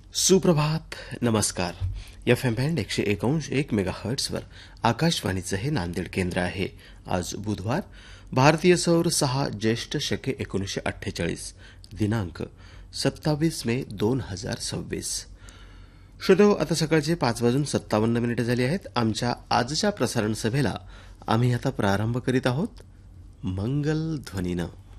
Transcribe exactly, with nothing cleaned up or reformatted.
सुप्रभात. नमस्कार. F M band एकशे एकांश एक मेगा हर्ट्सवर आकाशवाणीचं हे नांदेड केंद्र आहे. आज बुधवार, भारतीय सौर सहा ज्येष्ठ शके एकोणीसशे अठ्ठेचाळीस, दिनांक सत्तावीस मे दोन हजार सव्वीस. श्रोतो, आता सकाळचे पाच वाजून सत्तावन्न मिनिटं झाली आहेत. आमच्या आजच्या प्रसारण सभेला आम्ही आता प्रारंभ करीत आहोत मंगल ध्वनीनं.